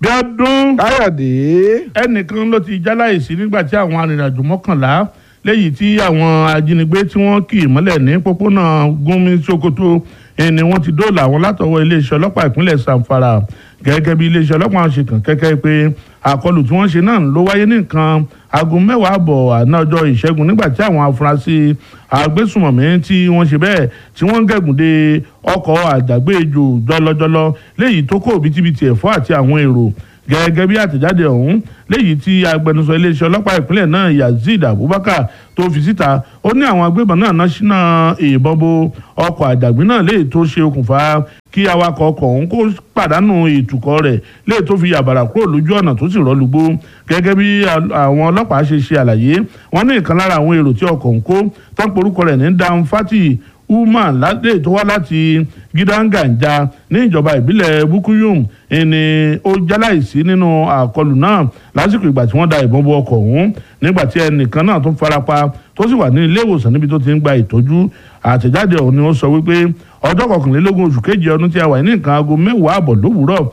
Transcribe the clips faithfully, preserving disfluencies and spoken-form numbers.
Bíọ́dún Káyọ̀dé. ẹnìkan ló ti jáláìsí nígbà tí àwọn arìnrìnàjò mọ́kànlá léyìí tí àwọn ajínigbé tí wọ́n kì í mọ́lẹ̀ ní pópónà Gúnmi Sokoto ni wọ́n ti dóòlà àwọn látọwọ́ iléeṣẹ́ ọlọ́pàá ìpínlẹ̀ Zamfara gẹ́gẹ́ bí iléeṣẹ́ ọlọ́pàá ṣe kàn kẹ́kẹ́ pé àkọlù tí wọ́n ṣe náà ló wáyé ní nǹkan aago mẹ́wàá àbọ̀ àná ọjọ́ ìṣẹ́gun nígbà tí àwọn afurasí agbésùmọ̀mí tí wọ́n ṣe bẹ́ẹ̀ tí wọ́n ń gẹ̀gùn dé ọkọ̀ àjàgbéjò jọlọjọlọ léyìí tó kó òbítíbitì ẹ̀fọ́ àti àwọn èrò gẹ́gẹ́ bí àtẹ̀jáde ọ̀hún léyìí tí agbẹnusọ iléeṣẹ́ ọlọ́pàá ìpínlẹ̀ náà Yazid Abubakar tó fi síta ó ní àwọn agbébọn náà náà ṣínà ìbọn bo ọkọ̀ àjàgbé náà léyìí tó ṣe okùnfà kí awakọ̀ ọkọ̀ ọ̀hún kó pàdánù ìtùkọ̀ rẹ̀ léyìí tó fi yàbàrà kúrò lójú ọ̀nà tó sì rọ́lùgbó gẹ́gẹ́ bí àwọn ọlọ́pàá ṣe ṣe àlàyé wọ́n ní ìkan lára àwọn èrò tí ọkọ̀ ń kó tán porúkọ rẹ̀ ní Dan Fati Umar ládé tó wá láti Gidanganja ní ìjọba ìbílẹ̀ Bukuyum ẹni ó jáláìsí nínú àkọlù náà lásìkò ìgbà tí wọ́n da ìbọn bo ọkọ̀ ọ̀hún nígbà tí ẹnìkan náà tún farapa tó sì wà ní ilé ìwòsàn níbi tó ti ń gba ìtọ́jú àtẹ̀jáde ọ̀hún ni ó sọ wípé ọjọ́ kọkànlélógún oṣù kejì ọdún tí a wà ní nǹkan aago mẹ́wàá àbọ̀ lówùúrọ̀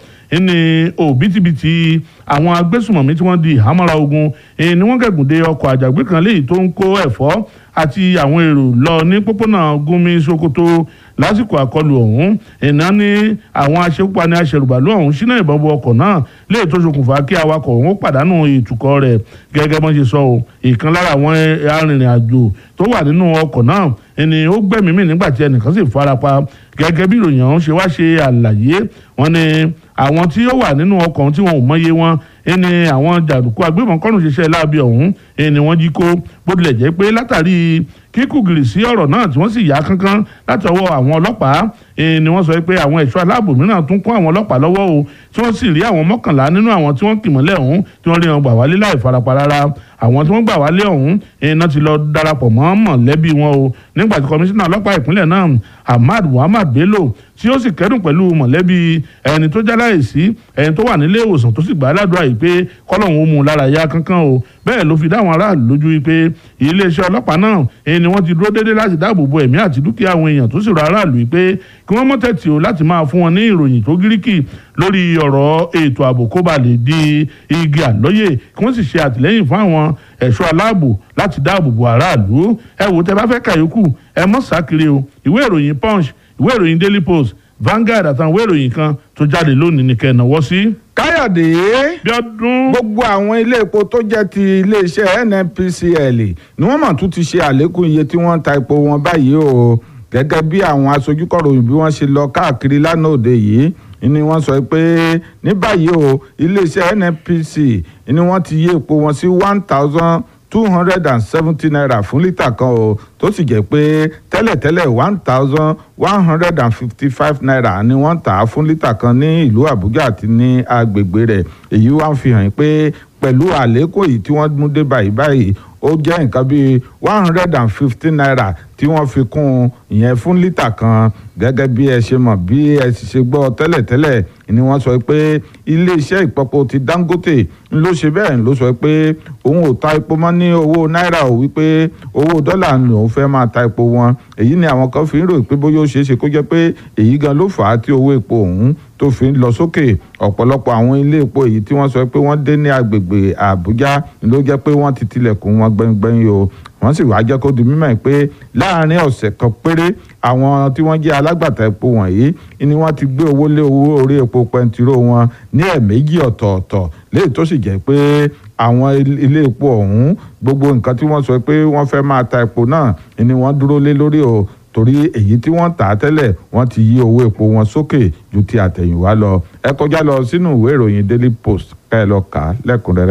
ní òbítíbitì àwọn agbésùmọ̀mí tí wọ́n di ìhámọ́ra ogun ni wọ́n gẹ̀gùn dé ọkọ̀ àjàgbé kan léyìí tó ń kó ẹ̀fọ́ àti àwọn èrò lọ ní pópónà Gúnmi Sokoto lásìkò àkọlù ọ̀hún iná ní àwọn aṣekúpani aṣẹrùbàlù ọ̀hún ṣínà ìbọn bo ọkọ̀ náà léè tó ṣokùnfà kí awakọ̀ ọ̀hún pàdánù ìtùkọ̀ rẹ̀ gẹ́gẹ́ bọ́n ṣe sọ ọ́ ìkan lára àwọn arìnrìn-àjò tó wà nínú ọkọ̀ náà ẹni ó gbẹ̀mí mì nígbà tí ẹnìkan sì farapa gẹ́gẹ́ bí ìròyìn ọ̀hún ṣe wá ṣe àlàyé wọn ni àwọn tí ó wà nínú ọkọ̀ ọ̀hún tí wọn ò mọye wọn ẹni àwọn jàǹdùkú agbébọn kọ́nù ṣiṣẹ́ láabi ọ̀hún ẹni wọ́n jí kó bó tilẹ̀ jẹ́ pé látàrí kíkùgìrì sí ọ̀rọ̀ náà tí wọ́n sì yá kánkán láti ọwọ́ àwọn ọlọ́pàá ni wọ́n sọ pé àwọn ẹ̀ṣọ́ aláàbò mìíràn tún kún àwọn ọlọ́pàá lọ́wọ́ o tí wọ́n sì rí àwọn mọ́kànlá nínú àwọn tí wọ́n kì mọ́lẹ̀ ọ̀hún tí wọ́n rí wọn gbà wálé láì farapa rárá àwọn tí wọ́n gbà wálé ọ̀hún iná ti lọ darapọ̀ mọ́ mọ̀lẹ́bí wọn o nígbà tí kọmíṣánná ọlọ́pàá ìpínlẹ̀ náà Ahmad Muhammad Bello tí ó sì kẹ́dùn pẹ̀lú mọ̀lẹ́bí ẹni tó jáláìsí ẹni tó wà nílé ìwòsàn tó sì gbà á ládùúrà yìí pé kọ́lọ́hún ó mú un lára yá kánkán o bẹ́ẹ̀ ló fi dá àwọn aráàlú lójú wípé iléeṣẹ́ ọlọ́pàá náà ni wọ́n ti dúró déédéé láti dáàbò bo ẹ̀mí àti dúkìá àwọn èèyàn tó sì rọ aráàlú wípé kí wọ́n mọ́ tẹ̀tì o láti máa fún wọn ní ìròyìn tó gíríkì lórí ọ̀rọ̀ ètò ààbò kó ba lè di igi àlọ́yè kí wọ́n sì ṣe àtìlẹ́yìn fún àwọn ẹ̀ṣọ́ aláàbò láti dáàbò bo aráàlú ẹ wò tẹ́ bá fẹ́ kàyókù ẹ mọ́ sákiri o ìwé ìròyìn Punch ìwé ìròyìn Daily Post Vanguard àtàwọn ìwé ìròyìn kan tó jáde lónìí ní kẹ́ ẹ̀ náwó sí. Káyọ̀dé. Bíọ́dún. gbogbo àwọn ilé epo tó jẹ́ ti iléeṣẹ́ N N P C L ni wọ́n mọ̀ tún ti ṣe àlékún iye tí wọ́n ń ta epo wọn báyìí o gẹ́gẹ́ bí àwọn aṣojúkọ̀ròyìn bí wọ́n ṣe lọ káàkiri lánàá òde yìí ni wọ́n sọ pé ní báyìí o iléeṣẹ́ N N P C ni wọ́n ti yí epo wọn sí one thousand two hundred and seventy naira fún lítà kan o tó sì jẹ́ pé tẹ́lẹ̀tẹ́lẹ̀ one thousand one hundred and fifty five naira ni wọ́n tà á fún lítà kan ní ìlú Àbújá àti ní agbègbè rẹ̀ èyí wá ń fi hàn pé pẹ̀lú àlékún yìí tí wọ́n mú dé báyìí báyìí ó jẹ́ nǹkan bíi one hundred and fifty naira tí wọ́n fi kún ìyẹn fún lítà kan gẹ́gẹ́ bí ẹ ṣe mọ̀ bí ẹ sì ṣe gbọ́ tẹ́lẹ̀tẹ́lẹ̀ ni wọ́n sọ pé iléeṣẹ́ ìpọ̀pọ̀ ti Dangote ló ṣe bẹ́ẹ̀ ló sọ pé òun ò ta epo mọ́ ní owó náírà ò wípé owó dọ́là lòun fẹ́ máa ta epo wọn èyí ni àwọn kan fi ń rò pé bóyá ó ṣeé ṣe kó jẹ́ pé èyí gan ló fà á tí owó epo òun tó fi ń lọ sókè ọ̀pọ̀lọpọ̀ àwọn ilé epo èyí tí wọ́n sọ pé wọ́n dé ní agbègbè Àbújá ló jẹ́ pé wọ́n ti tilẹ̀kùn wọn gbẹ̀ngbẹ̀ng o wọ́n sì wá jẹ́ kó di mímọ̀ pé láàárín ọ̀sẹ̀ kan péré àwọn tí wọ́n jẹ́ alágbàtà epo wọ̀nyí ni wọ́n ti gbé owó lé owó orí epo pẹntiró wọn ní ẹ̀ẹ̀mejì ọ̀tọ̀ọ̀tọ̀ léyìí tó sì jẹ́ pé àwọn ilé epo ọ̀hún gbogbo nǹkan tí wọ́n sọ pé wọ́n fẹ́ máa ta epo náà ni wọ́n dúró lé lórí o torí èyí tí wọ́n tà á tẹ́lẹ̀ wọ́n ti yí owó epo wọn sókè ju ti àtẹ̀yìnwá lọ ẹ kọjá lọ sínú ìwé ìròyìn Daily Post ká ẹ lọ kà á lẹ́kùnrẹ́rẹ́.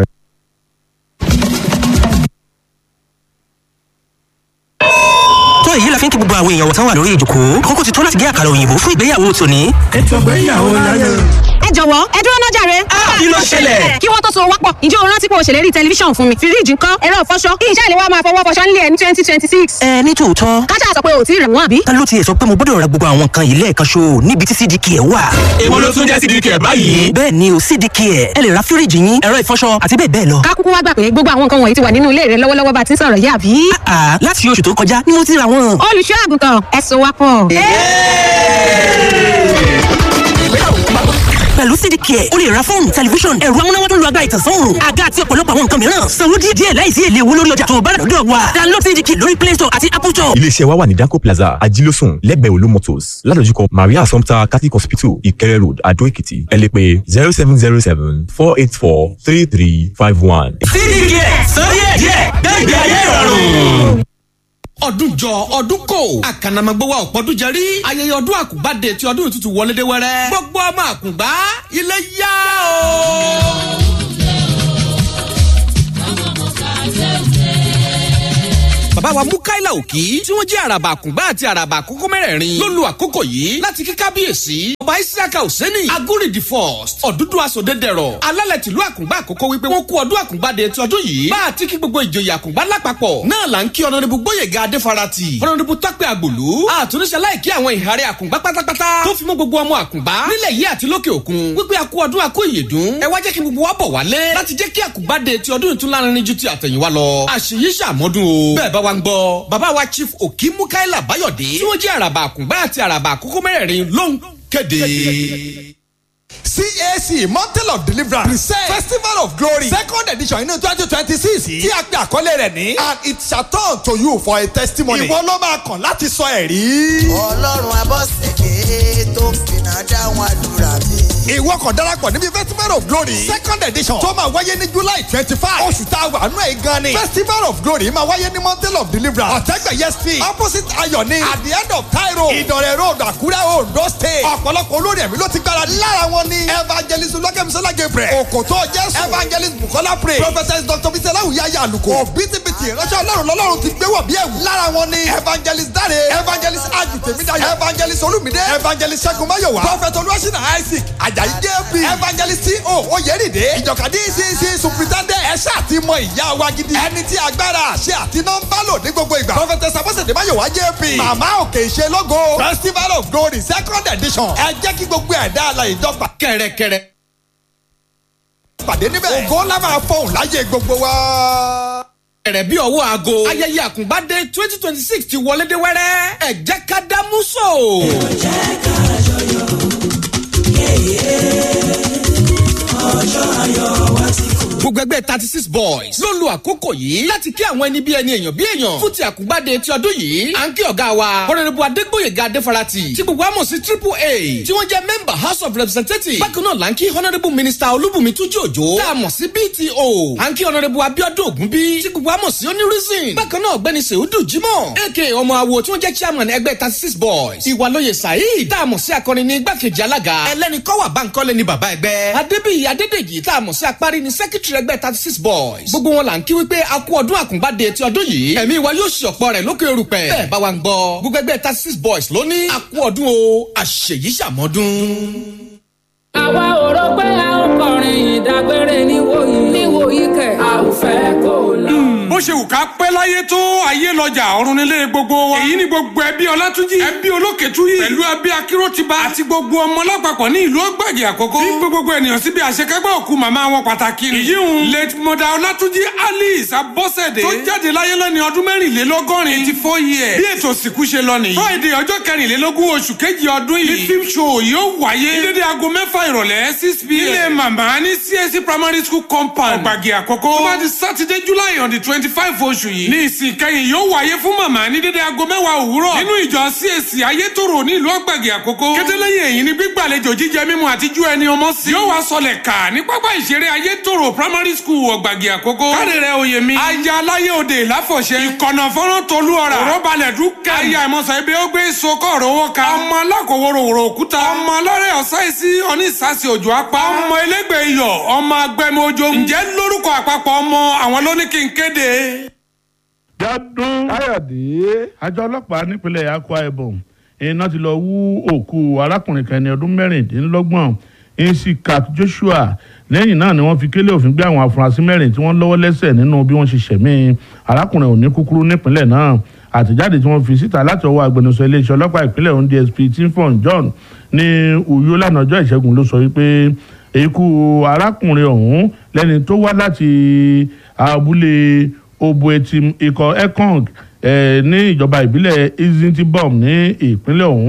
èyí la fi ń kí gbogbo àwọn èèyàn wọ̀tán wà lórí ìjòkó àkókò ti tó láti gé àkàrà òyìnbó fún ìgbéyàwó tòní. ètò ìgbéyàwó láyé. ẹ jọ̀wọ́ ẹ dúró náà jàre. kí ló ṣẹlẹ̀. kí wọ́n tó so wápọ̀ ǹjẹ́ o rántí pé o ṣèlérí tẹlifíṣàn fún mi fíríjì ńkọ́ ẹ̀rọ ìfọṣọ kí iṣẹ́ ìléwọ́ máa fọwọ́ fọṣọ nílé ẹ̀ ní twenty twenty six. ẹ ní tòótọ́. kájà sọ pé o ò tí ì rẹ̀ wọ́n àbí. ta ló tiẹ̀ sọ pé mo gbọ́dọ̀ ra gbogbo àwọn nǹkan yìí lẹ́ẹ̀kan ṣo níbi tí C D K ẹ̀ wà. èwo ló tún jẹ́ C D K ẹ̀ báyìí. bẹ́ẹ̀ ni o C D K ẹ̀ ẹ lè ra fíríjì yín ẹ̀rọ ìfọṣọ àti bẹ́ẹ̀ bẹ́ẹ̀ lọ. ká kúkú wá gbà pé gbogbo àwọn nǹkan wọ̀nyí ti wà nínú ilé rẹ lọ́wọ́lọ́wọ́ bá ti ń sọ̀rọ̀ yìí àbí. àà láti oṣù tó kọjá ni mo ti ra wọn. olùṣọ́ àgùntàn ẹ so wápọ̀. pẹ̀lú C D Care o lè ra fóònù tẹlifíṣọ̀n ẹ̀rọ amúnáwá tó ń lo agbára ìtànsán òòrùn àga àti ọ̀pọ̀lọpọ̀ àwọn nǹkan mìíràn sanwó díẹ̀ láìsí èlé owó lórí ọjà tó o bá rà lọ́dọ̀ wa download C D Care lórí Play Store àti Apple Store. Iléeṣẹ́ wa wà ní Danco Plaza Ajílósùn lẹ́gbẹ̀ẹ́ Olú Motors ládojúkọ Maria Assumpta Catholic Hospital Ìkẹrẹ Road Adó Èkìtì. Ẹ lè pè zero seven zero seven four eight four three three five one. C D Care sọ díẹ̀ díẹ̀ gbẹ́gbẹ́ ayé ìrọ̀rùn. ọdún jọ ọdún kò àkànnàmọ́gbọ́wá ọ̀pọ̀dún jẹrí ayẹyẹ ọdún àkùngbádé tí ọdún tuntun wọlé dé wẹ́rẹ́ gbogbo ọmọ àkùngbá ilé yá o. bàbá wa Mukaila Òkì tí wọ́n jẹ́ àràbà àkùngbá àti àràbà àkókò mẹ́rẹ̀ẹ̀rin ló lu àkókò yìí láti kí kábíyèsí ọba Isiaka Oseni Aguridi First Ọ̀dúndún Asòdédẹrọ̀ alálẹ̀ tìlú àkùngbá àkókò wípé wọ́n kú ọdún àkùngbádé ti ọdún yìí bá àti kí gbogbo ìjòyè àkùngbá lápapọ̀ náà là ń kí ọ̀nàdìbò Gbóyèga Adéfarati ọ̀nàdìbò Tọ́pẹ́ Àgbòlú àtúnṣe láìkí àwọn ìhàrẹ̀ àkùngbá pátápátá tó fi mọ́ gbogbo ọmọ àkùngbá nílẹ̀ yìí àti lókè òkun wípé a kú ọdún àkó ìyèdún ẹ wá jẹ́ kí gbogbo wa bọ̀ wálé láti jẹ́ kí àkùngbádé ti ọdún ìtúnlárinrin ju ti àtẹ̀yìnwá lọ àṣeyí ṣàmọ́dún o bẹ́ẹ̀ bá wa ń gbọ́ bàbá wa Chief Òkì Mukaila Báyọ̀dé tí wọ́n jẹ́ àràbà àkùngbá àti àràbà àkókò mẹ́rẹ̀ẹ̀rin ló ń kéde. C A C Mountain of Deliverance present Festival of Glory second edition inú twenty twenty six tí a pè àkọlé rẹ̀ ní and it shall turn to you for a testimony. ìwọ ló máa kàn láti sọ ẹ̀rí. ọlọ́run abọ́sẹ̀dé tó ń fìnnà dáhùn àdúrà mi. ìwọ kàn darapọ̀ níbi Festival of Glory second edition tó máa wáyé ní July twenty five oṣù tá a wà nù ẹ̀ gan ni. Festival of Glory máa wáyé ní Mountain of Deliverance ọ̀tẹ́gbẹ̀yẹ street opposite Ayọ̀ni at the end of Cairo Ìdọ̀rẹ̀ road Àkúrẹ́ Ondo state. ọ̀pọ̀lọpọ̀ olórí ẹ̀mí ló ti gbára lára wọn ní evangelist olókèmísọ́lá Gabriel òkòtó jésù evangelist Bukola pray prophetess Doctor Bisola Oyaya Aluko òbítíbitì ìránṣẹ́ ọlọ́run lọ́lọ́run ti gbé wọ̀ bí ẹ̀wù lára wọn ní evangelist Dare evangelist Aju Tèmídayọ̀ evangelist Olúmídé evangelist Ṣẹ́gun Máyọ̀wá prophet Olúwaṣínà Isaac Ajayi J P evangelist T O Oyèrìdé ìjọka D C C superintendent ẹ̀ṣẹ́ àti mọ ìyá wa gidi ẹni tí agbára àṣẹ àti nọ́mbà lò ní gbogbo ìgbà prophetess Abọ́sẹ̀dé Máyọ̀wá J P màmá òkè ìṣe lógo Festival of Glory second edition ẹ jẹ́ kí gbogbo ẹ̀dá alààyè ìjọba kẹ̀rẹ̀kẹ̀rẹ̀ pàdé níbẹ̀ ògo ńlá máa fọhùn láyé gbogbo wa. ẹ̀rẹ̀ bí ọwọ́ aago ayẹyẹ àkùngbádé twenty twenty six ti wọlé dé wẹ́rẹ́ ẹ jẹ́ ká dá músò. ẹ jẹ́ ká jọyọ̀ kéye ọjọ́ ayọ̀ wa ti kú. gbogbo ẹgbẹ́ thirty six boys ló lu àkókò yìí láti kí àwọn ẹni bí ẹni èèyàn bí èèyàn fún ti àkùngbádé ti ọdún yìí à ń kí ọ̀gá wa Honorable Adégbóyèga Adéfarati tí gbogbo àmọ̀ sí triple A tí wọ́n jẹ́ member House of Representatives bákan náà là ń kí Honorable Minister Olúbùnmi Túnjí Òjó tá a mọ̀ sí B T O à ń kí Honorable Abíọ́dún Ògúnbí tí gbogbo àmọ̀ sí Onírìsìn bákan náà ọ̀gbẹ́ni Sèhúdù Jímọ̀ aka ọmọ awo tí wọ́n jẹ́ chairman ẹgbẹ́ thirty six boys Ìwàlóye Saheed tá a mọ̀ sí akọrin ní igbákejì alága ẹlẹ́ni kọ́wà Bánkọ́lé ní bàbá ẹgbẹ́ Adébíyì Adédèjì tá a mọ̀ sí apárí ní secretary ẹgbẹ́ thirty six boys gbogbo wọn là ń kí wípé a kú ọdún àkùngbádé ti ọdún yìí ẹ̀mí wa yóò ṣe ọ̀pọ̀ rẹ̀ lókè erùpẹ̀ bẹ́ẹ̀ bá wa ń gbọ́ gbogbo ẹgbẹ́ thirty six boys ló ní a kú ọdún o àṣeyí ṣàmọ́dún. àwa ò rò pé a ó kọrin ìdágbére níwòyí níwòyí kẹ̀ a ò fẹ́ kó lọ. bó ṣe wù ká pẹ́ láyé tó ayé lọ́jà ọ̀run nílé gbogbo wa. èyí ni gbogbo ẹbí Ọlátúnjí ẹbí Olókètúyì pẹ̀lú ẹbí Akírótìbá àti gbogbo ọmọ lápapọ̀ ní ìlú Ọ̀gbàgì Àkókò. bí gbogbo ènìyàn síbi àṣekágbá òkú màmá wọn pàtàkì ni. ìyíhun late mother Ọlátúnjí Alice Abọ́sẹ̀dé tó jáde láyé lónìí ọdún mẹ́rìnlélọ́gọ́rin eighty four years. bí ètò òsìnkú ṣe lọ nìyí. Friday ọjọ́ kẹrìnlélógún oṣù kejì ọdún yìí. ní film show yóò wáyé. ní dédé aago mẹ́fà ìrọ̀lẹ́ six p m. ilé màmá ní C S C primary school compound Ọ̀gbàgì Àkókò. tó bá di Saturday July on the twenty five oṣù yìí. ní ìsìn kẹyìn yóò wáyé fún màmá ní dédé aago mẹ́wàá òwúrọ̀. nínú ìjọ C S C Ayétòrò ní ìlú Ọ̀gbàgì Àkókò. kẹtẹlẹyìn èyí ni gbígbàlejò jíjẹ mímu àti jú ẹni ọmọ sí. yóò wá sọlẹ̀ kà ní pápá ìṣeré Ayétòrò primary school Ọ̀gbàgì Àkókò. káre rẹ oyè mi. aya aláyé òde ìláfọ̀ṣẹ́. ìkọ̀nà fọ́nrán tolú ọ̀rà. òróbalẹ̀ dúkẹ́. aya ìmọ̀sán ibi ó gbé sokọ̀ rówó ka. ọmọ alákòwòrò òrò òkúta. ọmọ alárẹ̀ ọ̀sáìsí onísàsì òjò apá. ọmọ elégbè iyọ̀ ọmọ agbẹ́mọjọ. ǹjẹ́ lórúkọ àpapọ̀ ọmọ àwọn lóní kí n kéde. jádùn Káyọ̀dé. àjọ ọlọ́pàá nípínlẹ̀ Akwa Ibom iná ti lọ wú òkú arákùnrin kan ní ọdún mẹ́rìndínlọ́gbọ̀n Nsikat Joshua lẹ́yìn náà ni wọ́n fi kélé òfin gbé àwọn afurasí mẹ́rin tí wọ́n lọ́wọ́ lẹ́sẹ̀ nínú bí wọ́n ṣe ṣẹ̀mí arákùnrin òní kúkúrú nípínlẹ̀ náà. àtẹ̀jáde tí wọ́n fi síta láti ọwọ́ agbẹnusọ iléeṣẹ́ ọlọ́pàá ìpínlẹ̀ Ondo D S P Timfon John ní Uyo lánàá ọjọ́ ìṣẹ́gun ló sọ wípé ikú arákùnrin ọ̀hún lẹ́ni tó wá láti abúlé Oboetim ikọ̀ Ekong ní ìjọba ìbílẹ̀ Izintibom ní ìpínlẹ̀ ọ̀hún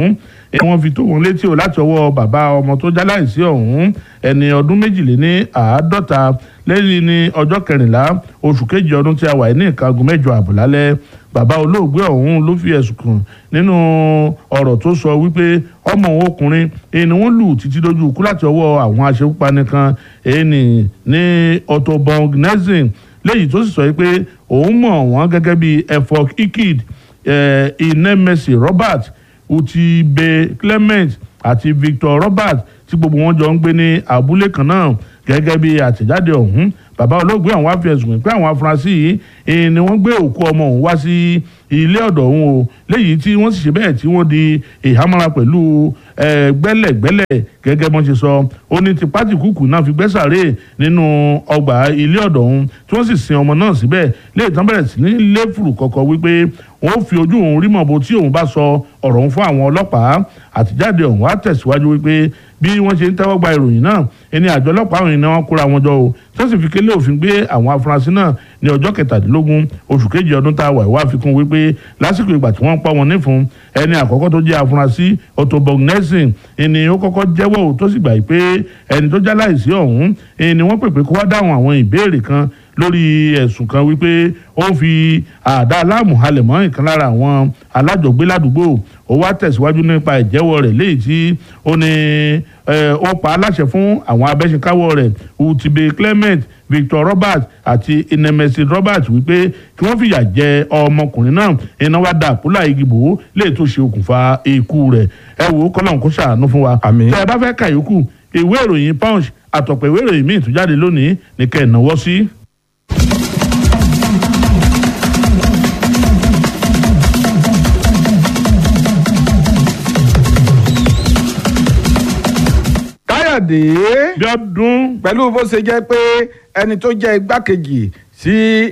wọ́n fi tó wọn létí o láti ọwọ́ bàbá ọmọ tó jáláìsí ọ̀hún ẹni ọdún méjìléní àádọ́ta lẹ́yìn ní ọjọ́ kẹrìnlá oṣù kejì ọdún tí a wà ní nǹkan aago mẹ́jọ àbọ̀ lálẹ́ bàbá olóògbé ọ̀hún ló fi ẹ̀sùn kàn nínú ọ̀rọ̀ tó sọ wípé ọmọ òun ọkùnrin èyí ni wọ́n lù títí dójú ikú láti ọwọ́ àwọn aṣekúpani kan èyí ni ní otobongnezin léyìí tó sì sọ pé òun mọ̀ wọ́n gẹ́gẹ́ bí efok ikid inemesi robert utibe clement àti victor robert tí gbogbo wọn jọ ń gbé ní abúlé kan náà gẹ́gẹ́ bí àtẹ̀jáde ọ̀hún bàbá olóògbé àwọn wá fi ẹ̀sùn pé àwọn afurasí yìí ni wọ́n gbé òkú ọmọ òun wá sí ilé ọ̀dọ̀ òun o léyìí tí wọ́n sì ṣe bẹ́ẹ̀ tí wọ́n di ìhámọ́ra pẹ̀lú gbẹ́lẹ̀gbẹ́lẹ̀ gẹ́gẹ́ bọ́n ṣe sọ ó ní tipátì kúkú náà fi gbẹ́sàrè nínú ọgbà ilé ọ̀dọ̀ òun tí wọ́n sì sin ọmọ náà síbẹ̀ léyìí tán bẹ̀rẹ̀ sí ní léfùrù kọ̀kọ̀ wípé wọ́n fi ojú òun rí mọ̀bọ tí òun bá sọ ọ̀rọ̀ òun fún àwọn ọlọ́pàá àtijáde ọ̀hún á tẹ̀síwájú wípé bí wọ́n ṣe ń tẹ́wọ́ gba ìròyìn náà ẹni àjọ ọlọ́pàá àwọn ènìyàn kóra wọn jọ o tí wọ́n sì fi kélé òfin gbé àwọn afurasí náà ní ọjọ́ kẹtàdínlógún oṣù kejì ọdún tá a wà wá fikún wípé lásìkò ìgbà tí wọ́n pa wọn nífun ẹni àkọ́kọ́ tó jẹ́ afurasí otobongnezin ẹni ó kọ́kọ́ jẹ́wọ́ tó sì gbà pé ẹni tó jáláìsí ọ̀hún ẹni wọ́n pèpè kó wá dáhùn àwọn ìbéèrè kan lórí ẹ̀sùn kan wípé ó ń fi àdá aláàmù halẹ̀ mọ́ ìkan lára àwọn alájọgbé ládùúgbò ó wá tẹ̀síwájú nípa ìjẹ́wọ́ rẹ̀ léyìí tí ó ní ó pa aláṣẹ fún àwọn abẹ́sìnkáwọ́ rẹ̀ utibe clement victor robert àti inemesi robert wípé kí wọ́n fìyà jẹ ọmọkùnrin náà iná wá dà púlà igi bò ó lè tó ṣe okùnfà ikú rẹ̀ ẹ wò ó kọ́lọ́n kó ṣàánú fún wa tẹ́ ẹ bá fẹ́ kàyókù ìwé ìròyìn punch àtọ̀pọ̀ ìwé ìròyìn míì tó jáde lónìí ní kẹ́ ẹ̀ náwó sí. káyọ̀dé bíọ́dún pẹ̀lú bó ṣe jẹ́ pé ẹni tó jẹ́ igbákejì sí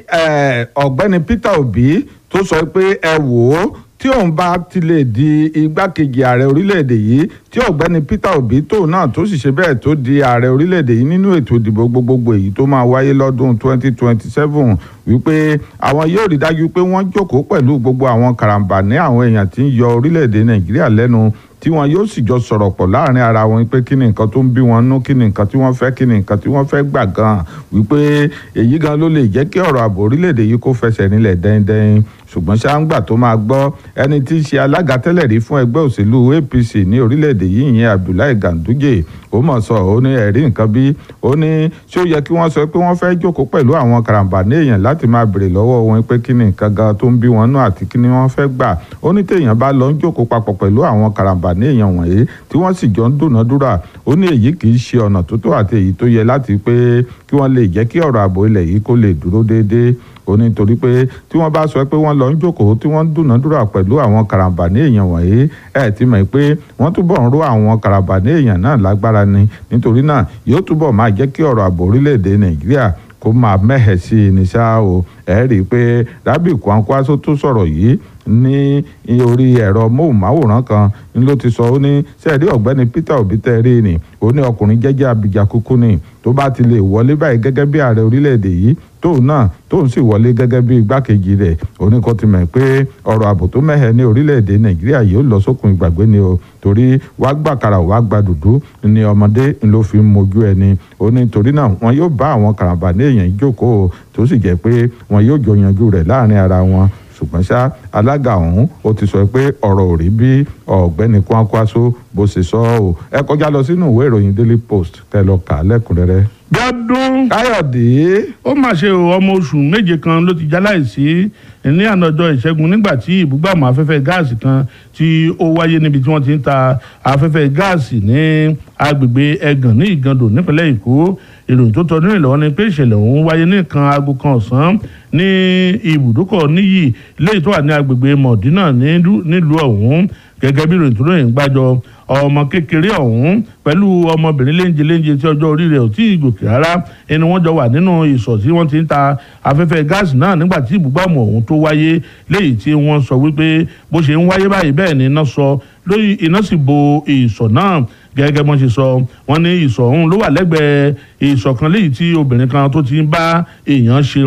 ọ̀gbẹ́ni Peter Obi tó sọ pé ẹ wò ó tí òun bá ti lè di igbákejì ààrẹ orílẹ̀-èdè yìí tí ọ̀gbẹ́ni Peter Obi tóun náà tó sì ṣe bẹ́ẹ̀ tó di ààrẹ orílẹ̀-èdè yìí nínú ètò ìdìbò gbogbogbò èyí tó máa wáyé lọ́dún twenty twenty seven wípé àwọn yóò rí dájú pé wọ́n jókòó pẹ̀lú gbogbo àwọn karambà ní àwọn èèyàn tí ń yọ orílẹ̀-èdè Nàìjíríà lẹ́nu tí wọn yóò sì jọ sọ̀rọ̀ pọ̀ láàrin ara wọn pé kí ni nǹkan tó ń bí wọn nú kí ni nǹkan tí wọ́n fẹ́ kí ni nǹkan tí wọ́n fẹ́ gbà gan wípé èyí gan ló lè jẹ́ kí ọ̀rọ̀ ààbò orílẹ̀-èdè yìí kó fẹsẹ̀ nílẹ̀ dẹ́ndẹ́n ṣùgbọ́n ṣáńgbà tó máa gbọ́ ẹni tí í ṣe alága tẹ́lẹ̀ rí fún ẹgbẹ́ òṣèlú A P C ní orílẹ̀-èdè yìí ìyẹn Abdullahi Ganduje ó mọ̀ sọ ó ní ẹ̀rí nǹkan bí ó ní ṣé ó yẹ kí wọ́n sọ pé wọ́n fẹ́ jókòó pẹ̀lú àwọn karambà ní èèyàn láti máa béèrè lọ́wọ́ wọn pé kí ni nǹkan gan tó ń bí wọn nú àti kí ni wọ́n fẹ́ gbà ó ní téèyàn bá lọ ń jókòó papọ̀ pẹ̀lú àwọn karambà ní èèyàn wọ̀nyí tí wọ́n sì jọ ń dúnadúrà ó ní èyí kì í ṣe ọ̀nà tó tó àti èyí tó yẹ láti pé kí wọ́n lè jẹ́ kí ọ̀rọ̀ ààbò ilẹ̀ yìí kó lè dúró déédéé ó ní torí pé tí wọ́n bá sọ pé wọ́n lọ ń jókòó tí wọ́n ń dúnadúrà pẹ̀lú àwọn karambà ní èèyàn wọ̀nyí ẹ̀ ti mọ̀ pé wọ́n túbọ̀ ń ró àwọn karambà ní èèyàn náà lágbára ni nítorí náà yóò túbọ̀ máa jẹ́ kí ọ̀rọ̀ ààbò orílẹ̀-èdè Nàìjíríà kó máa mẹ́hẹ̀ sí i ní sáà o ẹ̀ rí i pé Rabiu Kwankwaso tó sọ̀rọ̀ yìí ní orí ẹ̀rọ móhùnmáwòrán kan ni ló ti sọ ó ní sẹ́ẹ̀rí ọ̀gbẹ́ni Peter Obi tẹ́rí ni ó ní ọkùnrin jẹ́jẹ́ abìjà kúkú ni tó bá ti lè wọlé báyìí gẹ́gẹ́ bí ààrẹ orílẹ̀-èdè yìí tóun náà tóun sì wọlé gẹ́gẹ́ bí igbákejì rẹ̀ ó ní kó ti mọ̀ pé ọ̀rọ̀ ààbò tó mẹ́hẹ̀ ní orílẹ̀-èdè Nàìjíríà yìí ó lọ sókun ìgbàgbé ni o torí wàá gbàkàrà wàá gba dùdú ni ọmọdé ló fi ń mojú ẹni ó ní torí náà wọn yóò bá àwọn karambà ní èèyàn jókòó tó sì jẹ́ pé wọn yóò jọ yanjú rẹ̀ láàrin ara wọn ṣùgbọ́n ṣá alága ọ̀hún ó ti sọ pé ọ̀rọ̀ ò rí bí ọ̀gbẹ́ni Kwankwaso bó ṣe sọ ọ́ ẹ kọjá lọ sínú ìwé ìròyìn Daily Post kẹ́ lọ kà á lẹ́kùnrẹ́rẹ́. Bíọ́dún Káyọ̀dé ó mà ṣe o ọmọ oṣù méje kan ló ti jáláìsí ní àná ọjọ́ ìṣẹ́gun nígbà tí ìbúgbàmù afẹ́fẹ́ gáàsì kan tí ó wáyé níbi tí wọ́n ti ń ta afẹ́fẹ́ gáàsì ní agbègbè Ẹ̀gàn ní Ìgàndò nípínlẹ̀ Èkó ìròyìn tó tọ́ nínú ìlọ́wọ́ ni pé ìṣẹ̀lẹ̀ ọ̀hún wáyé ní nǹkan aago kan ọ̀sán ní ibùdókọ̀ níyì léyìí tó wà ní agbègbè Mọ̀dínà nílùú ọ̀hún gẹ́gẹ́ bí ìròyìn tó lóyìn gbàjọ ọmọ kékeré ọ̀hún pẹ̀lú ọmọbìnrin léńjẹ léńjẹ tí ọjọ́ orí rẹ̀ ò tí ì gòkè rárá ẹni wọ́n jọ wà nínú ìsọ̀ tí wọ́n ti ń ta afẹ́fẹ́ gáàsì náà nígbà tí ìbúgbàmù ọ̀hún tó wáyé léyìí tí wọ́n sọ wípé bó ṣe ń wáyé báyìí bẹ́ẹ̀ ni iná sọ lórí iná sì bo ìsọ̀ náà gẹ́gẹ́ bọ́n ṣe sọ wọ́n ní ìsọ̀ ọ̀hún ló wà lẹ́gbẹ̀ẹ́ ìsọ̀ kan léyìí tí obìnrin kan tó ti ń bá èèyàn ṣerun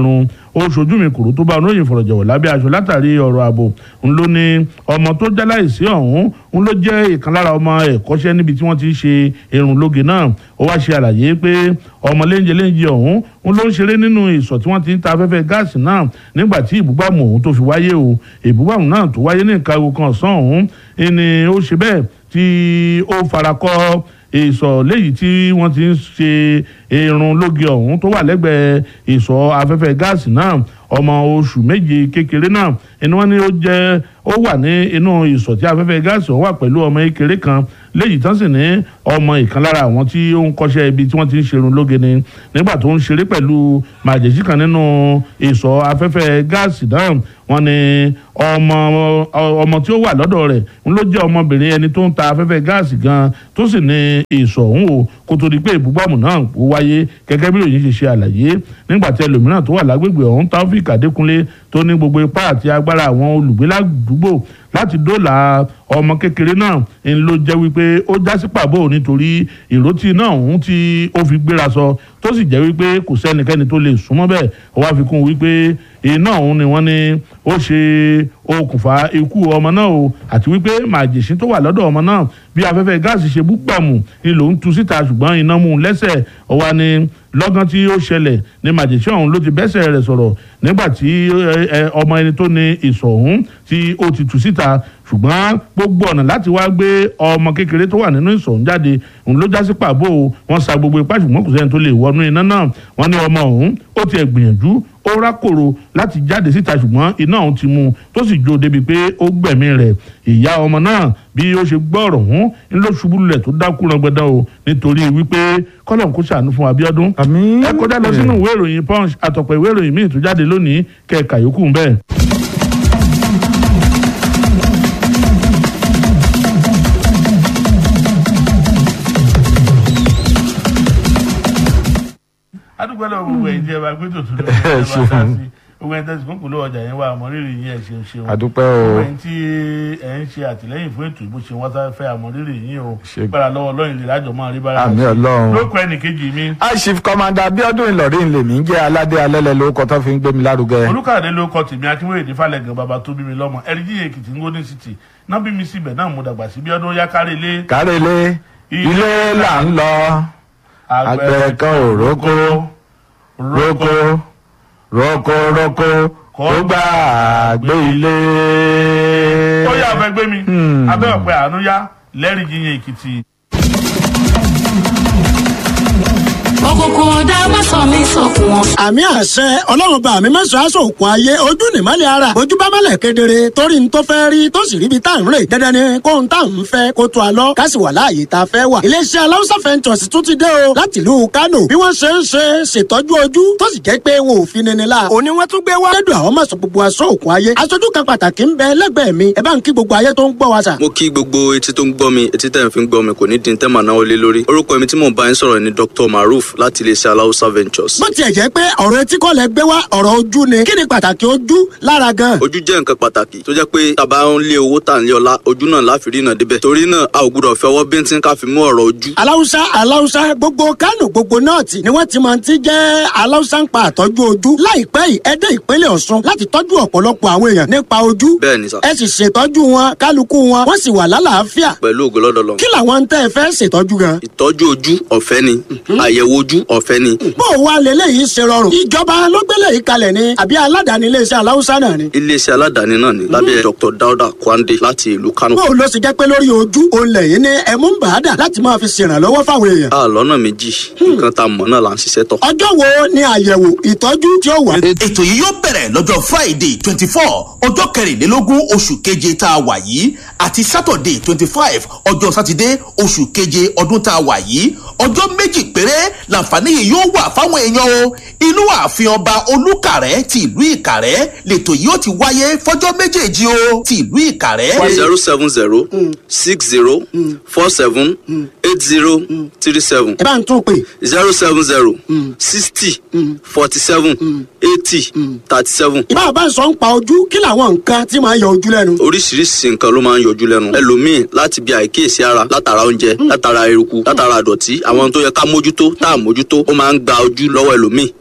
ó ṣojú mi kòrò tó bá onóyìn fọ̀rọ̀jọ̀wọ̀ lábẹ́ aṣọ látàrí ọ̀rọ̀ ààbò ń ló ní ọmọ tó jáláìsí ọ̀hún ń ló jẹ́ ìkan lára ọmọ ẹ̀kọ́ṣẹ́ níbi tí wọ́n ti ń ṣe irun lóge náà. Ó wá ṣe àlàyé pé ọmọ léńjẹ léńjẹ ọ̀hún ń ló ń ṣeré nínú ìsọ̀ tí wọ́n ti ń ta afẹ́fẹ́ gáàsì náà nígbà tí ìbúgbàmù ọ̀hún tó fi wáyé o. Ìbúgbàmù náà tó wáyé ní nǹkan aago kan ọ̀sán ọ̀hún ni ó ṣe bẹ́ẹ̀ tí ó farakọ́ ìsọ̀ léyìí tí wọ́n ti ń ṣe irun lóge ọ̀hún tó wà lẹ́gbẹ̀ẹ́ ìsọ̀ afẹ́fẹ́ gáàsì náà. Ọmọ oṣù méje kékeré náà inú wọn ni ó jẹ́ ó wà ní inú ìsọ̀ tí afẹ́fẹ́ gáàsì ọ̀hún wà pẹ̀lú ọmọ kékeré kan léyìí tán sì ní ọmọ ìkan lára àwọn tí ó ń kọ́ṣẹ́ ibi tí wọ́n ti ń ṣerun lóge ni nígbà tó ń ṣeré pẹ̀lú màjèṣí kan nínú ìsọ̀ afẹ́fẹ́ gáàsì náà. Wọ́n ní ọmọ ọmọ tí ó wà lọ́dọ̀ rẹ̀ ń ló jẹ́ ọmọbìnrin ẹni tó ń ta afẹ́fẹ́ gáàsì gan tó sì ní ìsọ̀ ọ̀hún o kó tó di pé ìbúgbàmù náà ó wáyé gẹ́gẹ́ bí òyìn ṣe ṣe àlàyé. Nígbà tí ẹlòmíràn tó wà lágbègbè ọ̀hún Taofik Adékúnlé tó ní gbogbo ipá àti agbára àwọn olùgbé ládùúgbò láti dóòlà ọmọ kékeré náà ń ló jẹ́ wípé ó já sí pàbó nítorí ìrótí náà ọ̀hún tí ó fi gbéra sọ tó sì jẹ́ wípé kò sẹ́nikẹ́ni tó lè súnmọ́ bẹ́ẹ̀. Ó wá fi kún wípé iná ọ̀hún ni wọ́n ní ó ṣe okùnfà ikú ọmọ náà o àti wípé màjèṣín tó wà lọ́dọ̀ ọmọ náà bí afẹ́fẹ́ gáàsì ṣe bú pàmù ni lòún tú síta ṣùgbọ́n iná mú un lẹ́sẹ̀. Ó wá ní lọ́gán tí ó ṣẹlẹ̀ ní màjèṣín ọ̀hún ló ti bẹ́sẹ̀ rẹ̀ sọ̀rọ̀ nígbà tí ọmọ ẹni tó ní ìsọ̀ ọ̀hún tí ó ti tú síta ṣùgbọ́n gbogbo ọ̀nà láti wá gbé ọmọ kékeré tó wà nínú ìsọ̀ ọ̀hún jáde òun ló já sí pàbó wọ́n sa gbogbo ipá ṣùgbọ́n kò sẹ́ni tó lè wọnú iná náà. Wọ́n ní ọmọ ọ̀hún ó tiẹ̀ gbìyànjú ó rákòrò láti jáde síta ṣùgbọ́n iná ọ̀hún ti mú tó sì jó débi pé ó gbẹ̀mí rẹ̀. Ìyá ọmọ náà bí ó ṣe gbọ́ ọ̀rọ̀ ọ̀hún ń lọ ṣubú lulẹ̀ tó dákú rangbẹ̀dán o nítorí wípé kọ́lọ́n kó ṣàánú fún Abíọ́dún. ẹ kọjá lọ sínú ìwé ìròyìn Punch àtọ̀pọ̀ ìwé ìròyìn míì tó jáde lónìí kẹ̀ka yòókù ń bẹ́ẹ̀. adúgbò lọ gbogbo ẹ̀yin tí ẹ bá gbé tòtún lọ ẹ bá dá sí gbogbo ẹ̀yin tẹsí kúnkùn ló ọjà yẹn wà àmọrírì yín ẹ ṣeun ṣeun adúpẹ́ o gbogbo ẹ̀yin tí ẹ ń ṣe àtìlẹ́yìn fún ètò ìbò ṣe wọn sá fẹ́ àmọrírì yín o gbára lọ́wọ́ Ọlọ́run lè lájọ máa rí bára àmì Ọlọ́run lóko ẹnìkejì mi. Chief Commander Abíọ́dún Ìlọrin lèmi ń jẹ́ aládé alẹ́lẹ̀ lórúkọ tó fi ń gbé mi lárugẹ. Olúkàdé lórúkọ tèmi Akínwéyèdè Fálẹ̀gàn bàbá tó bí mi lọ́mọ ẹ̀ríjì Èkìtì Ngóní City náà bí mi síbẹ̀ náà mo dàgbà sí Bíọ́dún yá kárẹ́lé. kárẹ́lé ilé là ń lọ àgbẹ̀ kan ò rókó roko roko roko kó gbà gbé ilé. ó yà fẹ́ gbé mi abẹ́ ọ̀pẹ àánú yá lẹ́rìí jiyàn Èkìtì. òkùnkùn ọ̀dà má sọ mí sọkùn wọn. àmì àṣẹ ọlọ́run bá mi mẹ́sàn-án aṣọ òkun ayé ojú nìmọ́lẹ̀ ara ojú bá mọ́lẹ̀ kedere torí n tó fẹ́ rí tó sì ríbi tá à ń rè dandan ni kó n tá à ń fẹ́ kó tó a lọ ká sì wà láàyè tá a fẹ́ wà. iléeṣẹ́ aláwùsá fẹ́ntọ̀sì tún ti dé o láti ìlú Kánò bí wọ́n ṣe ń ṣe ṣètọ́jú ojú tó sì jẹ́ pé wọn ò fi nini la. òní wọ́n tún gbé wá. lẹ́dùn àwọn mọ̀sán gbogbo aṣọ òkun ayé aṣojú kan pàtàkì ń bẹ lẹ́gbẹ̀ẹ́ mi ẹ bá ń kí gbogbo ayé tó ń gbọ́ wa sà. mo kí gbogbo etí tó ń gbọ́ mi etí tẹ̀ ń fi ń gbọ́ mi kò ní dín tẹ́ màá náwó lé lórí. orúkọ mi tí mò ń bá yín sọ̀rọ̀ ni Doctor Maruf láti iléeṣẹ́ aláwùsá ventures. bó tiẹ̀ jẹ́ pé ọ̀rọ̀ etí kọ́ lẹ gbé wá ọ̀rọ̀ ojú ni kí ni pàtàkì ojú lára gan. ojú jẹ́ nǹkan pàtàkì tó jẹ́ pé tàbá ń lé owó tà ń lé ọlá ojú náà láfi rí náà débẹ̀ torí náà a ò gbúdọ̀ fi ọwọ́ bíntín ká fi mú ọ̀rọ̀ ojú. aláwùsá aláwùsá gbogbo Kánò gbogbo nọ́ọ̀tì ni wọ́n ti máa ti jẹ́ aláwùsá ń pa àtọ́jú ojú láìpẹ́ yìí ẹ dé ìpínlẹ̀ Ọ̀ṣun láti tọ́jú ọ̀pọ̀lọpọ̀ àwọn èèyàn nípa ojú. bẹ́ẹ̀ni sà. ẹ sì ṣètọ́jú wọn kálukú wọn wọ́n sì wà lálàáfíà. pẹ̀lú ògo lọ́dọ̀ Ọlọ́run. kí làwọn ń tẹ́ ẹ fẹ́ ṣètọ́jú gan. ìtọ́jú ojú ọ̀fẹ́ ni àyẹ̀wò ojú ọ̀fẹ́ ni. bó o wá lélẹ́yìí ṣe rọrùn ìjọba ló gbélé yìí kalẹ̀ ni àbí aládàáni iléeṣẹ́ aláwùsá náà ni. iléeṣẹ́ aládàáni náà ni lábẹ́ Dr Dauda Kwande láti ìlú Kánò. bó o lọ sì jẹ́ pé lórí ojú òun lẹ́yìn ní ẹ̀mú ń bàádà láti máa fi ṣèrànlọ́wọ́ fáwọn èèyàn. a lọ́nà méjì nǹkan tá a mọ̀ náà là ń ṣiṣẹ́ tọ̀. ọjọ́ wo ni àyẹ̀wò ìtọ́jú tí ó wà. ètò yìí yóò bẹ̀rẹ̀ lọ́jọ́ Friday twenty four ọjọ́ kẹrìnlélógún oṣù keje tá a wà yìí àti Saturday twenty five ọjọ́ sátidé oṣù keje ọdún tá a wà yìí ọjọ́ méjì péré làǹfààní yìí yóò wà fáwọn èèyàn o inú ààfin ọba Olúkàrẹ́ ti ìlú Ìkàrẹ́ lètò yìí ó ti wáyé fọjọ́ méjèèjì o ti ìlú Ìkàrẹ́. zero seven zero six zero four seven eight zero three seven. ẹ bá ń tún pè. zero seven zero sixty forty seven eighty thirty seven. ìbá bá ń sọ ń pa ojú kí làwọn nǹkan tí máa ń yọ ojú lẹ́nu. oríṣiríṣi nǹkan ló máa ń yọjú lẹ́nu ẹlòmíì láti bí àìkíyèsí ara látara oúnjẹ látara eruku látara àdọ̀tí àwọn tó yẹ ká mójútó tá à mójútó ó máa ń gba ojú lọ́wọ́ ẹlòmíì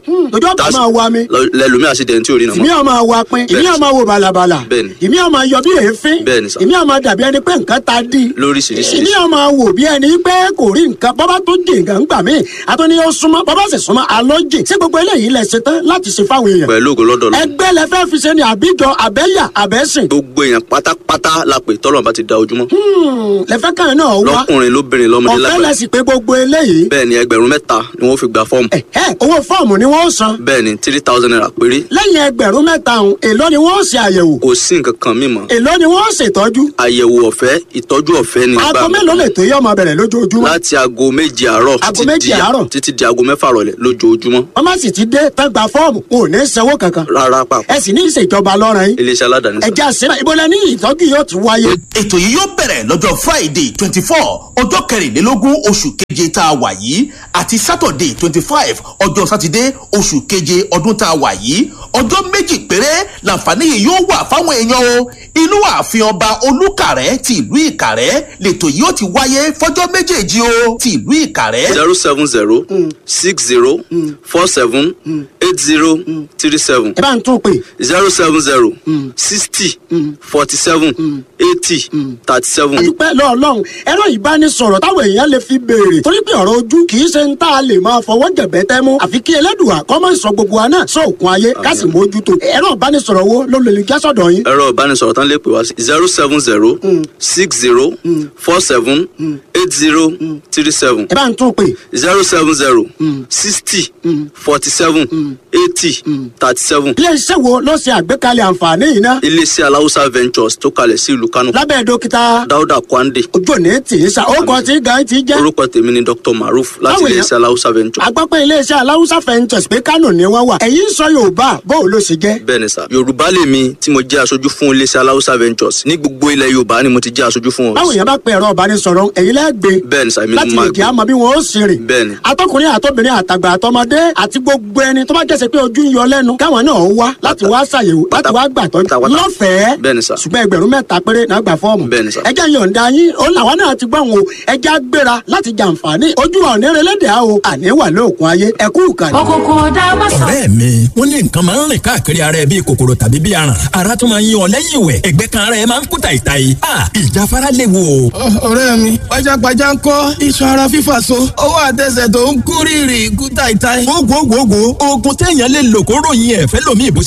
ojú ọ̀pá máa wa mi. lẹ́lùmí àṣìdẹ̀ntì orí náà. ìmí ọ̀ máa wa pin ìmí ọ̀ máa wo bàlàbàlà ìmí ọ̀ máa yọ bí èéfín ìmí ọ̀ máa dàbí ẹni pé nǹkan ta dí. lóríṣiríṣi. ìmí ọ̀ máa wò bí ẹni pé kò rí nǹkan bọ́bá tó dé nǹkan gbà mí àtúní ó súnmọ́ bọ́bá sì súnmọ́ alójì sí gbogbo eléyìí lẹ ṣe tán láti ṣe fáwọn èèyàn. pẹ̀lú ògo lọ́dọ̀ lọ. ẹgbẹ́ lẹ fẹ́ fi ṣe ni àbíjọ àbẹ́yà àbẹ́sìn. gbogbo èèyàn pátápátá la pè tọ́lọ̀ bá ti da ojúmọ́. lẹ́fẹ́ kan náà wá lọ́kùnrin lóbìnrin lọ́mọdé lágbàá. ọ̀fẹ́ lẹ sì pé gbogbo eléyìí. bẹ́ẹ̀ni ẹgbẹ̀rún mẹ́ta ni wọ́n fi gba fọ́ọ̀mù. ẹ ẹ owó fọ́ọ̀mù ni wọ́n san. bẹ́ẹ̀ni three thousand naira péré. lẹ́yìn ẹgbẹ̀rún mẹ́ta ọ̀hún èló ni wọ́n ṣe àyẹ̀wò. kò sí nǹkan kan mímọ́. èló ni wọ́n ṣètọ́jú. àyẹ̀wò ọ̀fẹ́ ìtọ́jú ọ̀fẹ́ ni. aago mélòó lè tó yẹ ọmọ bẹ̀rẹ̀ lójoojúmọ́. láti aago méje àárọ̀ aago méje àárọ̀ títí di aago mẹ́fà rọ̀lẹ́ lójoojúmọ́. wọ́n má sì ti dé tán gba fọ́ọ̀mù kò ní sanwó kankan. rárá pàpọ̀. ẹ sì ní ìṣèjọba lọ́rọ̀ yín. iléeṣẹ́ aládàáni. ẹ jẹ́ àṣírà ìbọ̀lẹ̀ ní ìtọ́jú yóò ti wáyé. ètò yìí yóò bẹ̀rẹ̀ lọ́jọ́ friday twenty four ọjọ́ kẹrìnlélógún oṣù keje tá a wà yìí àti saturday twenty five ọjọ́ sátidé oṣù keje ọdún tá a wà yìí ọjọ́ méjì péré làǹfààní yìí yóò wà fáwọn èèyàn o inú ààfin ọba olúkàrẹ́ ti ìlú ìkàrẹ́ lètò yìí ó ti wáyé fọjọ́ méjèèjì o ti ìlú ìkàrẹ́. zero seven zero six zero four seven eight zero three seven. ẹ bá ń tún pè. zero seven zero sixty forty seven eighty thirty seven. àdúpẹ́ lọ́ọ̀lọ́hún ẹ̀rọ ìbánisọ̀rọ̀ táwọn èèyàn lè fi béèrè torí pé ọ̀rọ̀ ojú kì í ṣe ń tá a lè máa fọwọ́ jẹ̀bẹ́ tẹ́ mú àfi kí ẹlẹ́dùà kọ́ máa ń sọ gbogbo wa náà sọ òkun ayé ká sì mójútó ẹ̀rọ ìbánisọ̀rọ̀ wo ló lè já sọ̀dọ̀ yín. ẹ̀rọ ìbánisọ̀rọ̀ tán lè pè wá sí zero seven zero six zero four seven eight zero three seven. ẹ bá ń tún pè. zero seven zero sixty forty seven eighty thirty seven. iléeṣẹ́ wo ló ṣe àgbékalẹ̀ àǹfààní yìí ná. iléeṣẹ́ aláwùsá ventures tó kalẹ̀ sí ìlú kánò. lábẹ́ dókítà dáúdà kwande. ojú òní tì í sa orúkọ tí gan ti jẹ́. orúkọ tèmi ni dr maruf láti iléeṣẹ́ aláwùsá ventures. agbápẹ́ iléeṣẹ́ aláwùsá ventures pé kánò ni wọ́n wà. ẹ̀yin sọ yorùbá bó o ló ṣe jẹ́. bẹ́ẹ̀ni sà yorùbá lèmi tí mo jẹ́ aṣojú fún iléeṣẹ́ aláwùsá ventures ní gbogbo ilẹ̀ yorùbá ni mo ti jẹ́ aṣojú fún wọn. báwo yẹn bá pe ẹ̀rọ ìbánisọ̀rọ̀ ẹ̀yin lẹ́gbẹ̀ẹ́. bẹ́ẹ̀ni sà èmi ni mo máa gbé. láti lè kí a mọ bí wọn ó ṣe rìn. bẹ́ẹ̀ni. atọkùnrin àtọbìnrin àtàgbà àtọmọdé àti gbogbo ẹni tó bá jẹ́sẹ̀ pé ojú ń yọ lẹ́nu káwọn náà wá láti wá ṣàyẹ̀wò láti wá gbàtọ́jú lọ́fẹ̀ẹ́. bẹ́ẹ̀ni sà. ṣùgbọ́n ẹgbẹ̀rún mẹ́ta péré náà gbà fọ́ọ̀mù. bẹ́ẹ̀ni sà. ẹjẹ́ yọ̀ǹda yín ó làwọn náà ti gbọ́ wọn o ẹjẹ́ gbéra láti jàǹfààní ojú ọ̀nẹ́rẹ́lẹ́dẹ̀ á o àní wà lóòkun ayé ẹ̀kú ìkànnì. òkùnkùn ọ̀dà má sọ. ọ̀rẹ́ mi wọ́n ní nǹkan máa ń rìn káàkiri ara ẹ bíi kòkòrò tàbí bíi aràn ara tún máa ń yí ọ lẹ́yìn ìwẹ̀ ẹ̀gbẹ́ kan ara ẹ máa ń kú tàìtàì ìjáfara léwu o. ọ̀rẹ́ mi pajápajá ń kọ́ iṣan ara fífà so ọwọ́ àtẹsẹ̀ tó ń kú rírì kú tàìtàì. gbogbogbò oògùn téèyàn lè lò kó ròyìn ẹ̀fẹ́ lómi ìbò